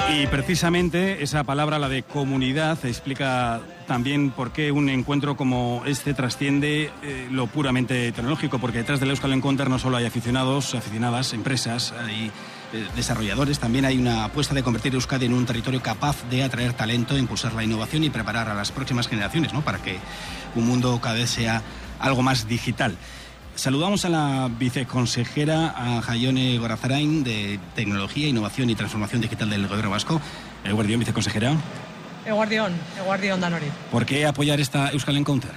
Y precisamente esa palabra, la de comunidad, explica también por qué un encuentro como este trasciende lo puramente tecnológico, porque detrás del Euskal Encounter no solo hay aficionados, aficionadas, empresas, hay desarrolladores, también hay una apuesta de convertir Euskadi en un territorio capaz de atraer talento, impulsar la innovación y preparar a las próximas generaciones, ¿no?, para que un mundo cada vez sea algo más digital. Saludamos a la viceconsejera, a Jaione Gorazarain, de Tecnología, Innovación y Transformación Digital del Gobierno Vasco. Eguardión, viceconsejera. Eguardión Danori. ¿Por qué apoyar esta Euskal Encounter?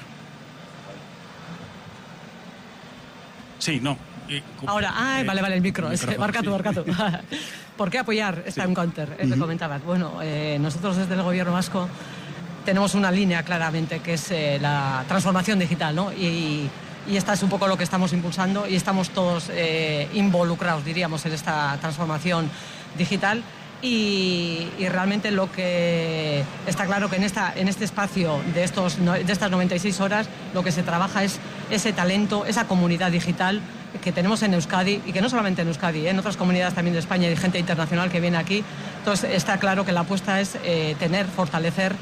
Sí, no. Ahora, vale, el micro. Marca tú. ¿Por qué apoyar esta Encounter? Me comentabas. Bueno, nosotros desde el Gobierno Vasco tenemos una línea claramente, que es la transformación digital, ¿no? Y esta es un poco lo que estamos impulsando y estamos todos involucrados, diríamos, en esta transformación digital. Y realmente lo que está claro que en este espacio de estas 96 horas lo que se trabaja es ese talento, esa comunidad digital que tenemos en Euskadi, y que no solamente en Euskadi, en otras comunidades también de España hay gente internacional que viene aquí. Entonces está claro que la apuesta es fortalecer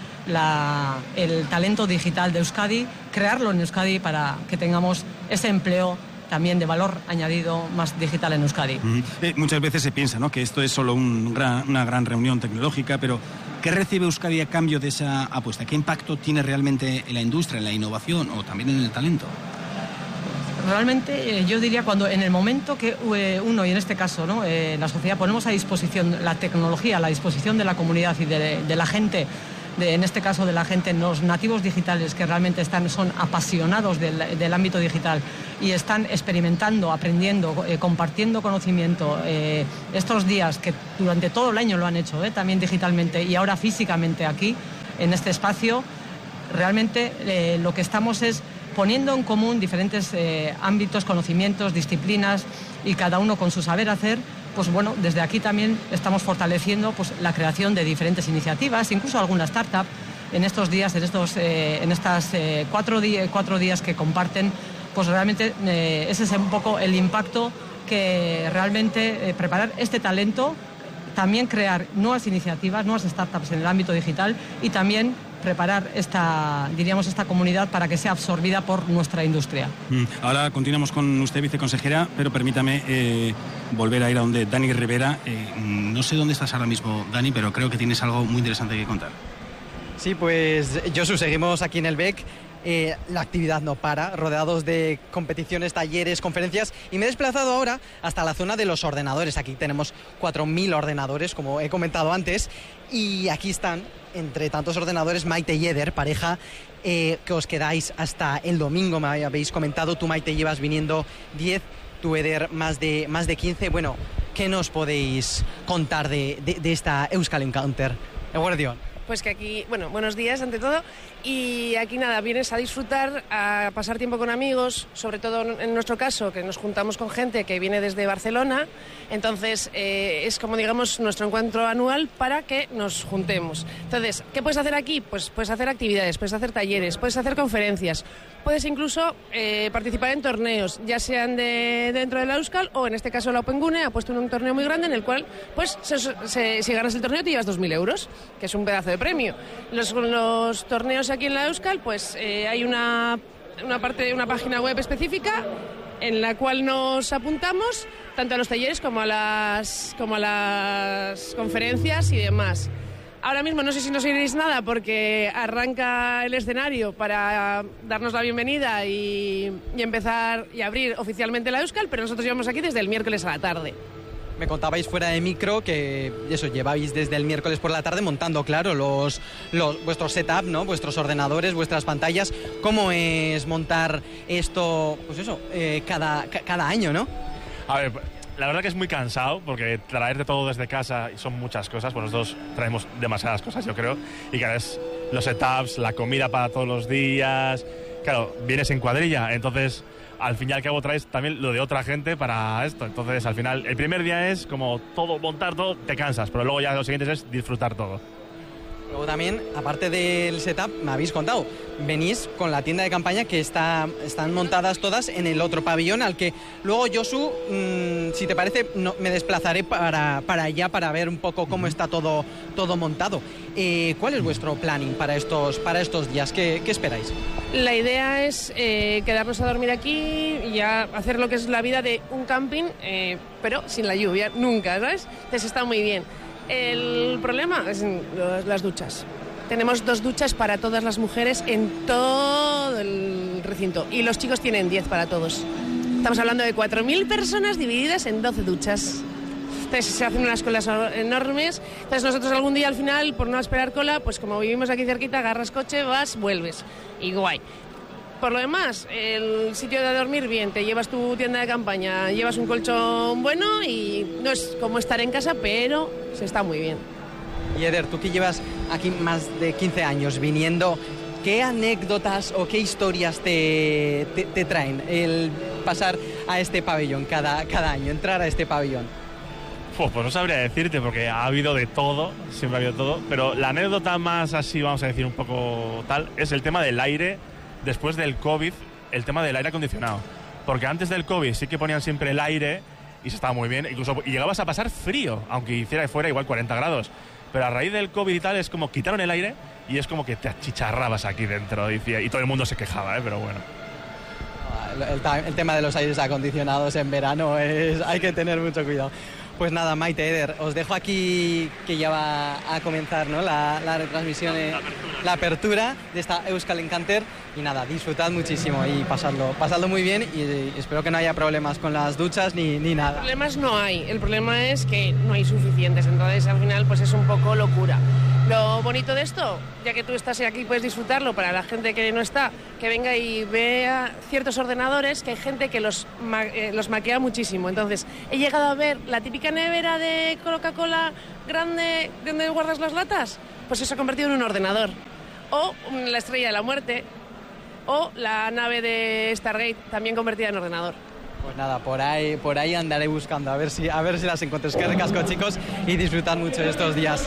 el talento digital de Euskadi, crearlo en Euskadi para que tengamos ese empleo también de valor añadido más digital en Euskadi. Muchas veces se piensa, ¿no?, que esto es solo una gran reunión tecnológica, pero ¿qué recibe Euskadi a cambio de esa apuesta? ¿Qué impacto tiene realmente en la industria, en la innovación o también en el talento? Realmente yo diría cuando en el momento que uno, y en este caso, ¿no?, la sociedad, ponemos a disposición la tecnología, a la disposición de la comunidad y de la gente, en este caso de la gente, los nativos digitales que realmente son apasionados del ámbito digital y están experimentando, aprendiendo, compartiendo conocimiento estos días que durante todo el año lo han hecho, también digitalmente y ahora físicamente aquí en este espacio, realmente lo que estamos es poniendo en común diferentes ámbitos, conocimientos, disciplinas, y cada uno con su saber hacer. Pues bueno, desde aquí también estamos fortaleciendo pues la creación de diferentes iniciativas, incluso alguna startup en estos días, en estas 4 días que comparten. Pues realmente ese es un poco el impacto que realmente preparar este talento, también crear nuevas iniciativas, nuevas startups en el ámbito digital y también preparar esta comunidad para que sea absorbida por nuestra industria. Ahora continuamos con usted, viceconsejera, pero permítame volver a ir a donde Dani Rivera. No sé dónde estás ahora mismo, Dani, pero creo que tienes algo muy interesante que contar. Sí, pues Josu, seguimos aquí en el BEC. La actividad no para, rodeados de competiciones, talleres, conferencias, y me he desplazado ahora hasta la zona de los ordenadores. Aquí tenemos 4.000 ordenadores, como he comentado antes, y aquí están, entre tantos ordenadores, Maite y Eder, pareja que os quedáis hasta el domingo. Me habéis comentado, tú, Maite, llevas viniendo 10, tú, Eder, más de 15. Bueno, ¿qué nos podéis contar de esta Euskal Encounter? Eguardión. Pues que aquí, buenos días ante todo, y aquí nada, vienes a disfrutar, a pasar tiempo con amigos, sobre todo en nuestro caso, que nos juntamos con gente que viene desde Barcelona, entonces es como, digamos, nuestro encuentro anual para que nos juntemos. Entonces, ¿qué puedes hacer aquí? Pues puedes hacer actividades, puedes hacer talleres, puedes hacer conferencias, puedes incluso participar en torneos, ya sean dentro de la Euskal o en este caso la Opengune ha puesto un torneo muy grande en el cual, pues, si ganas el torneo te llevas 2.000 euros, que es un pedazo de premio. Los torneos aquí en la Euskal, pues hay una página web específica en la cual nos apuntamos tanto a los talleres como a las conferencias y demás. Ahora mismo no sé si nos oiréis nada porque arranca el escenario para darnos la bienvenida y empezar y abrir oficialmente la Euskal, pero nosotros llevamos aquí desde el miércoles a la tarde. Me contabais fuera de micro que eso, lleváis desde el miércoles por la tarde montando, claro, vuestros setup, ¿no? Vuestros ordenadores, vuestras pantallas. ¿Cómo es montar esto, pues eso, cada año, ¿no? A ver, la verdad que es muy cansado porque traerte todo desde casa son muchas cosas. Pues nosotros traemos demasiadas cosas, yo creo. Y cada vez los setups, la comida para todos los días. Claro, vienes en cuadrilla, entonces al fin y al cabo traes también lo de otra gente para esto. Entonces al final el primer día es como todo, montar todo, te cansas, pero luego ya los siguientes es disfrutar todo. Luego también, aparte del setup, me habéis contado, venís con la tienda de campaña que están montadas todas en el otro pabellón, al que luego, Josu, si te parece, me desplazaré para allá para ver un poco cómo está todo montado. ¿Cuál es vuestro planning para estos días? ¿Qué esperáis? La idea es quedarnos a dormir aquí y ya hacer lo que es la vida de un camping, pero sin la lluvia, nunca, ¿sabes? Entonces está muy bien. El problema es las duchas. Tenemos 2 duchas para todas las mujeres en todo el recinto y los chicos tienen 10 para todos. Estamos hablando de 4.000 personas divididas en 12 duchas. Entonces se hacen unas colas enormes. Entonces nosotros algún día al final, por no esperar cola, pues como vivimos aquí cerquita, agarras coche, vas, vuelves. Y guay. Por lo demás, el sitio de dormir bien, te llevas tu tienda de campaña, llevas un colchón bueno y no es como estar en casa, pero se está muy bien. Y Eder, tú que llevas aquí más de 15 años viniendo, ¿qué anécdotas o qué historias te traen el pasar a este pabellón cada año, entrar a este pabellón? Pues no sabría decirte, porque ha habido de todo, siempre ha habido todo, pero la anécdota más así, vamos a decir un poco tal, es el tema del aire. Después del COVID, el tema del aire acondicionado. Porque antes del COVID sí que ponían siempre el aire y se estaba muy bien. Incluso y llegabas a pasar frío, aunque hiciera fuera igual 40 grados. Pero a raíz del COVID y tal, es como quitaron el aire y es como que te achicharrabas aquí dentro. Decía, y todo el mundo se quejaba, pero bueno. El tema de los aires acondicionados en verano hay que tener mucho cuidado. Pues nada, Maite, Eder, os dejo aquí que ya va a comenzar, ¿no? la retransmisión, la apertura de esta Euskal Encanter. Y nada, disfrutad muchísimo y pasadlo muy bien y espero que no haya problemas con las duchas ni nada. Problemas no hay, el problema es que no hay suficientes, entonces al final pues es un poco locura. Lo bonito de esto, ya que tú estás aquí puedes disfrutarlo, para la gente que no está, que venga y vea ciertos ordenadores, que hay gente que los maquea muchísimo. Entonces he llegado a ver la típica nevera de Coca-Cola grande donde guardas las latas, pues eso se ha convertido en un ordenador. O la Estrella de la Muerte, o la nave de Stargate, también convertida en ordenador. Pues nada, por ahí andaré buscando, a ver si las encuentro. Qué ricasco, chicos, y disfrutad mucho de estos días.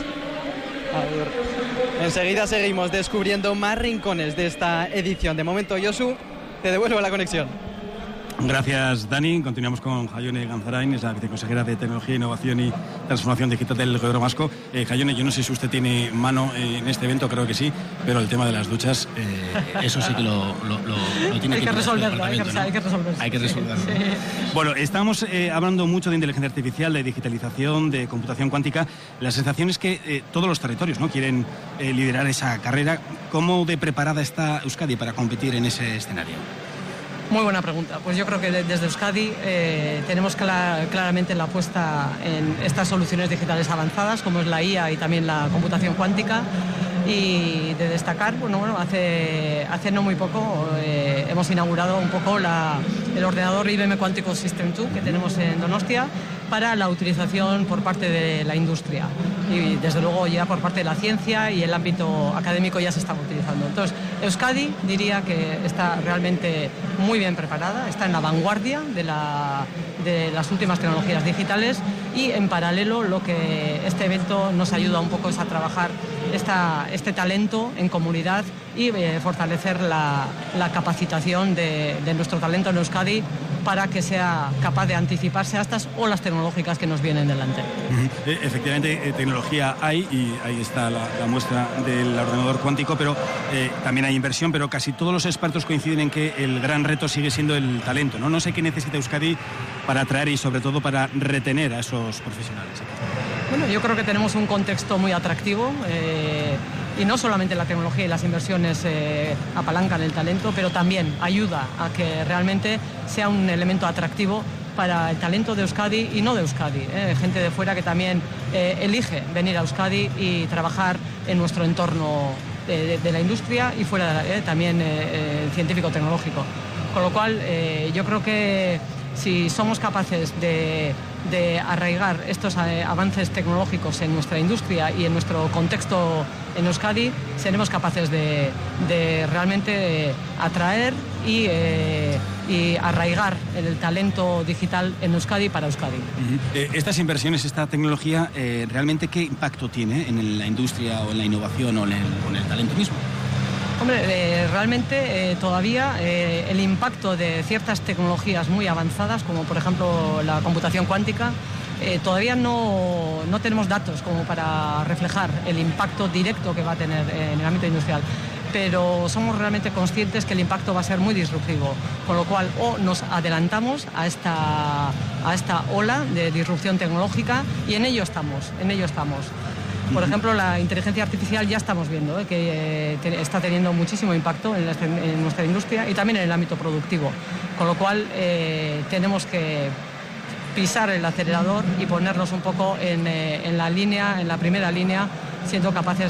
Enseguida seguimos descubriendo más rincones de esta edición. De momento, Josu, te devuelvo la conexión. Gracias, Dani. Continuamos con Jaione Ganzarain, es la viceconsejera de Tecnología, Innovación y Transformación Digital del Gobierno Vasco. Jaione, yo no sé si usted tiene mano en este evento, creo que sí, pero el tema de las duchas, eso sí que lo tiene que resolverlo. Hay que resolverlo. Sí. Bueno, estamos hablando mucho de inteligencia artificial, de digitalización, de computación cuántica. La sensación es que todos los territorios, ¿no?, quieren liderar esa carrera. ¿Cómo de preparada está Euskadi para competir en ese escenario? Muy buena pregunta. Pues yo creo que desde Euskadi tenemos claramente la apuesta en estas soluciones digitales avanzadas, como es la IA y también la computación cuántica. Y de destacar, hace no muy poco hemos inaugurado un poco el ordenador IBM Quantico System 2 que tenemos en Donostia para la utilización por parte de la industria. Y desde luego ya por parte de la ciencia y el ámbito académico ya se está utilizando. Entonces, Euskadi diría que está realmente muy bien preparada, está en la vanguardia de las últimas tecnologías digitales y en paralelo lo que este evento nos ayuda un poco es a trabajar este talento en comunidad y fortalecer la capacitación de nuestro talento en Euskadi para que sea capaz de anticiparse a estas olas tecnológicas que nos vienen delante. Efectivamente, tecnología hay y ahí está la muestra del ordenador cuántico, pero también hay inversión, pero casi todos los expertos coinciden en que el gran reto sigue siendo el talento, ¿no? No sé qué necesita Euskadi para atraer y sobre todo para retener a esos profesionales. Bueno, yo creo que tenemos un contexto muy atractivo y no solamente la tecnología y las inversiones apalancan el talento, pero también ayuda a que realmente sea un elemento atractivo para el talento de Euskadi y no de Euskadi. Gente de fuera que también elige venir a Euskadi y trabajar en nuestro entorno de la industria y fuera también científico-tecnológico. Con lo cual, yo creo que si somos capaces de arraigar estos avances tecnológicos en nuestra industria y en nuestro contexto en Euskadi, seremos capaces de realmente atraer y arraigar el talento digital en Euskadi para Euskadi. Estas inversiones, esta tecnología, ¿realmente qué impacto tiene en la industria o en la innovación o en el talento mismo? Hombre, realmente todavía el impacto de ciertas tecnologías muy avanzadas, como por ejemplo la computación cuántica, todavía no tenemos datos como para reflejar el impacto directo que va a tener en el ámbito industrial. Pero somos realmente conscientes que el impacto va a ser muy disruptivo, con lo cual o nos adelantamos a esta ola de disrupción tecnológica y en ello estamos. Por ejemplo, la inteligencia artificial ya estamos viendo que está teniendo muchísimo impacto en nuestra industria y también en el ámbito productivo, con lo cual tenemos que pisar el acelerador y ponernos un poco en la primera línea, siendo capaces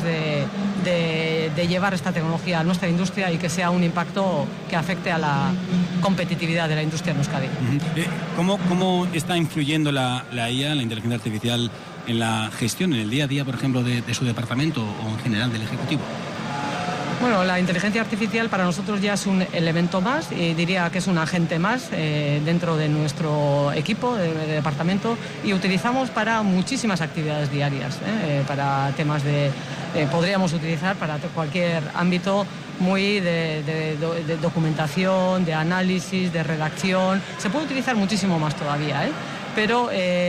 de llevar esta tecnología a nuestra industria y que sea un impacto que afecte a la competitividad de la industria en Euskadi. ¿Cómo está influyendo la IA, la inteligencia artificial, en la gestión, en el día a día, por ejemplo, de su departamento o en general del Ejecutivo? Bueno, la inteligencia artificial para nosotros ya es un elemento más y diría que es un agente más dentro de nuestro equipo de departamento y utilizamos para muchísimas actividades diarias, para temas podríamos utilizar para cualquier ámbito muy de documentación, de análisis, de redacción. Se puede utilizar muchísimo más todavía, pero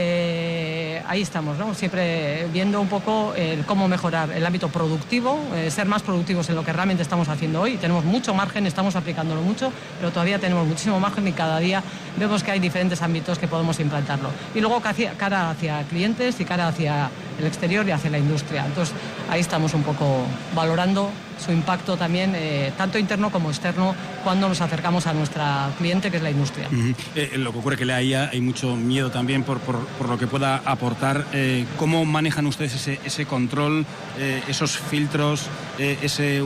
ahí estamos, ¿no? Siempre viendo un poco cómo mejorar el ámbito productivo, ser más productivos en lo que realmente estamos haciendo hoy. Tenemos mucho margen, estamos aplicándolo mucho, pero todavía tenemos muchísimo margen y cada día vemos que hay diferentes ámbitos que podemos implantarlo. Y luego cara hacia clientes y cara hacia el exterior y hacia la industria. Entonces ahí estamos un poco valorando su impacto también, tanto interno como externo, cuando nos acercamos a nuestra cliente, que es la industria. Lo que ocurre que la IA hay mucho miedo también por lo que pueda aportar. ¿Cómo manejan ustedes ese control, esos filtros, ese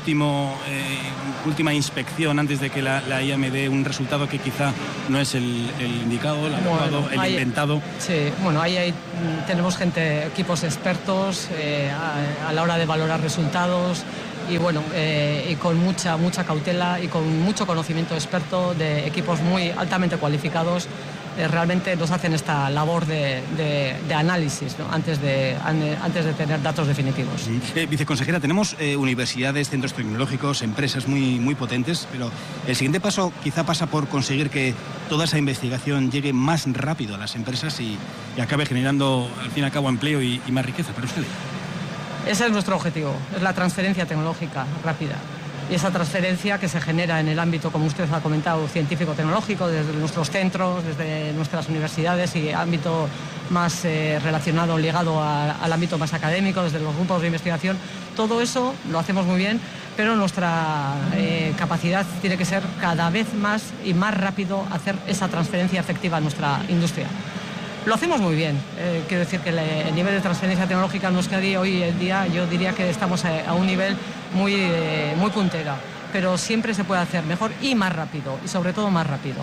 última inspección antes de que la IA me dé un resultado que quizá no es el indicado, el adecuado, el inventado? Sí, bueno, ahí tenemos equipos expertos a la hora de valorar resultados. Y bueno, y con mucha cautela y con mucho conocimiento experto de equipos muy altamente cualificados, realmente nos hacen esta labor de análisis, ¿no? antes de tener datos definitivos. Viceconsejera, tenemos universidades, centros tecnológicos, empresas muy potentes, pero el siguiente paso quizá pasa por conseguir que toda esa investigación llegue más rápido a las empresas y acabe generando, al fin y al cabo, empleo y más riqueza para ustedes. Ese es nuestro objetivo, es la transferencia tecnológica rápida. Y esa transferencia que se genera en el ámbito, como usted ha comentado, científico-tecnológico, desde nuestros centros, desde nuestras universidades y ámbito más relacionado, ligado al ámbito más académico, desde los grupos de investigación, todo eso lo hacemos muy bien, pero nuestra capacidad tiene que ser cada vez más y más rápido hacer esa transferencia efectiva a nuestra industria. Lo hacemos muy bien, quiero decir que el nivel de transferencia tecnológica en Euskadi hoy en día yo diría que estamos a un nivel muy puntero, pero siempre se puede hacer mejor y más rápido, y sobre todo más rápido.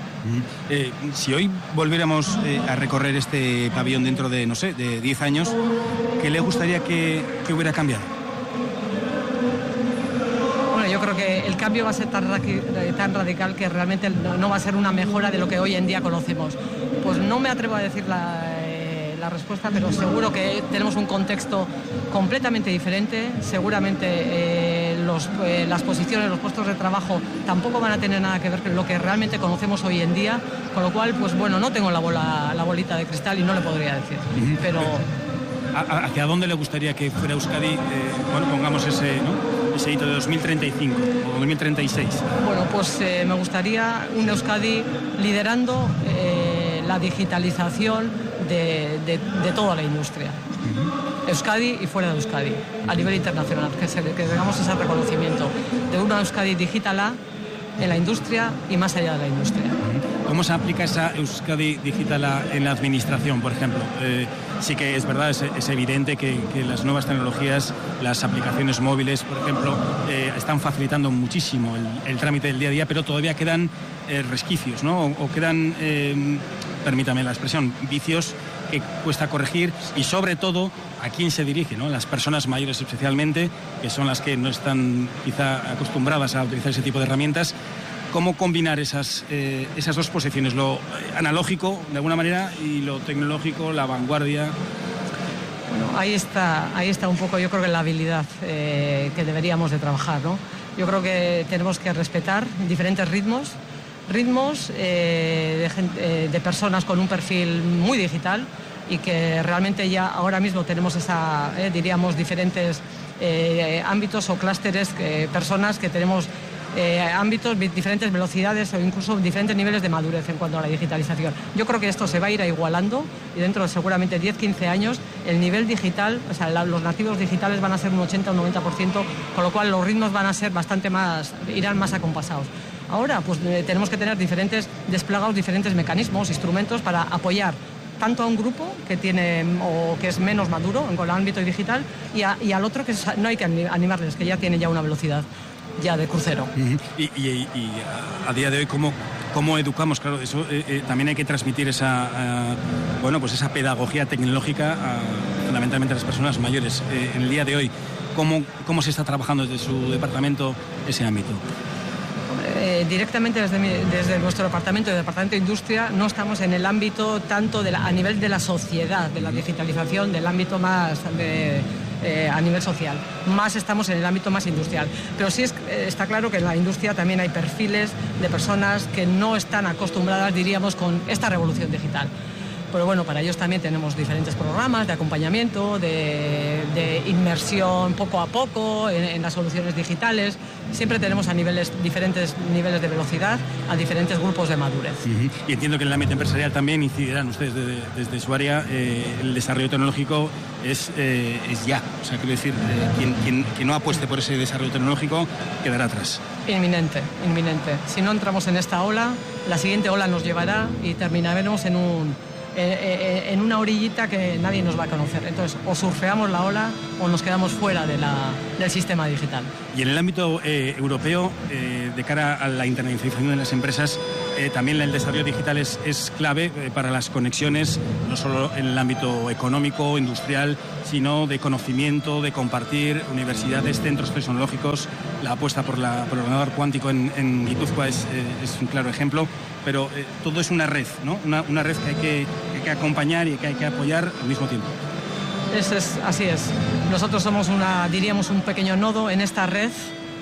Si hoy volviéramos a recorrer este pabellón dentro de, no sé, de 10 años, ¿qué le gustaría que hubiera cambiado? Yo creo que el cambio va a ser tan radical que realmente no va a ser una mejora de lo que hoy en día conocemos. Pues no me atrevo a decir la respuesta, pero seguro que tenemos un contexto completamente diferente. Seguramente las posiciones, los puestos de trabajo tampoco van a tener nada que ver con lo que realmente conocemos hoy en día, con lo cual, pues bueno, no tengo la bolita de cristal y no le podría decir. Pero ¿hacia dónde le gustaría que fuera Euskadi? Pongamos ese hito de 2035 o 2036. Bueno, pues me gustaría un Euskadi liderando la digitalización de toda la industria. Euskadi y fuera de Euskadi, a nivel internacional, que tengamos ese reconocimiento de una Euskadi digital en la industria y más allá de la industria. ¿Cómo se aplica esa Euskadi digital en la administración, por ejemplo? sí que es verdad, es evidente que las nuevas tecnologías, las aplicaciones móviles, por ejemplo, están facilitando muchísimo el trámite del día a día, pero todavía quedan resquicios, ¿no? O quedan, permítame la expresión, vicios que cuesta corregir, y sobre todo a quién se dirige, ¿no? Las personas mayores especialmente, que son las que no están quizá acostumbradas a utilizar ese tipo de herramientas. ¿Cómo combinar esas dos posiciones, lo analógico de alguna manera y lo tecnológico, la vanguardia? Bueno, ahí está un poco, yo creo que la habilidad que deberíamos de trabajar, ¿no? Yo creo que tenemos que respetar diferentes ritmos de personas con un perfil muy digital, y que realmente ya ahora mismo tenemos diríamos, diferentes ámbitos o clústeres, personas que tenemos ámbitos, diferentes velocidades o incluso diferentes niveles de madurez en cuanto a la digitalización. Yo creo que esto se va a ir igualando, y dentro de seguramente 10-15 años el nivel digital, o sea, los nativos digitales van a ser un 80 o 90%, con lo cual los ritmos van a ser bastante más, irán más acompasados. Ahora pues tenemos que tener desplegados diferentes mecanismos, instrumentos para apoyar tanto a un grupo que tiene o que es menos maduro en el ámbito digital, y al otro que no hay que animarles, que ya tiene ya una velocidad ya de crucero. Y a día de hoy, ¿cómo educamos? Claro, eso también hay que transmitir esa pedagogía tecnológica fundamentalmente a las personas mayores. En el día de hoy, ¿cómo se está trabajando desde su departamento ese ámbito? Directamente desde nuestro departamento, el Departamento de Industria, no estamos en el ámbito tanto a nivel de la sociedad, de la digitalización, del ámbito más a nivel social. Más estamos en el ámbito más industrial. Pero sí está claro que en la industria también hay perfiles de personas que no están acostumbradas, diríamos, con esta revolución digital. Pero bueno, para ellos también tenemos diferentes programas de acompañamiento, de inmersión poco a poco en las soluciones digitales. Siempre tenemos diferentes niveles de velocidad a diferentes grupos de madurez. Y entiendo que en el ámbito empresarial también incidirán ustedes desde su área. El desarrollo tecnológico es ya. O sea, quiero decir, quien no apueste por ese desarrollo tecnológico quedará atrás. Inminente. Si no entramos en esta ola, la siguiente ola nos llevará y terminaremos en una orillita que nadie nos va a conocer. Entonces, o surfeamos la ola o nos quedamos fuera del sistema digital. Y en el ámbito europeo, de cara a la internacionalización de las empresas, también el desarrollo digital es clave para las conexiones, no solo en el ámbito económico, industrial, sino de conocimiento, de compartir, universidades, centros tecnológicos. La apuesta por el ordenador cuántico en Guipúzcoa es un claro ejemplo, pero todo es una red, ¿no? Una red que hay que acompañar y que hay que apoyar al mismo tiempo. Así es. Nosotros somos diríamos un pequeño nodo en esta red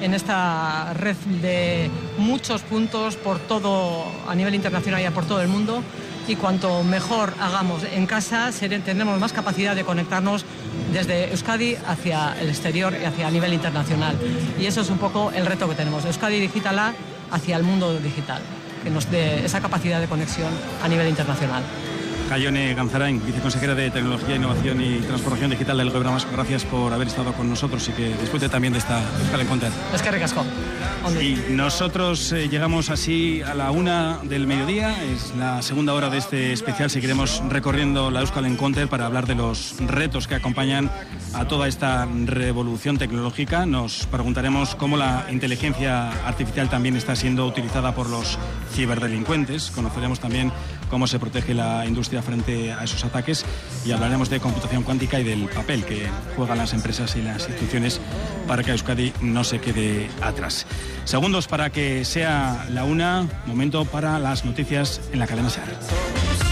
de muchos puntos por todo, a nivel internacional y por todo el mundo, y cuanto mejor hagamos en casa, tendremos más capacidad de conectarnos desde Euskadi hacia el exterior y hacia a nivel internacional. Y eso es un poco el reto que tenemos. Euskadi Digitala hacia el mundo digital, que nos dé esa capacidad de conexión a nivel internacional. Jaione Ganzarain, viceconsejera de Tecnología, Innovación y Transformación Digital del Gobierno Vasco, gracias por haber estado con nosotros y que disfrute también de esta Euskal Encounter. Es que ricasco. Y nosotros llegamos así a la 1 del mediodía, es la segunda hora de este especial. Seguiremos recorriendo la Euskal Encounter para hablar de los retos que acompañan a toda esta revolución tecnológica. Nos preguntaremos cómo la inteligencia artificial también está siendo utilizada por los ciberdelincuentes. Conoceremos también cómo se protege la industria frente a esos ataques, y hablaremos de computación cuántica y del papel que juegan las empresas y las instituciones para que Euskadi no se quede atrás. Segundos para que sea la 1, momento para las noticias en la cadena SER.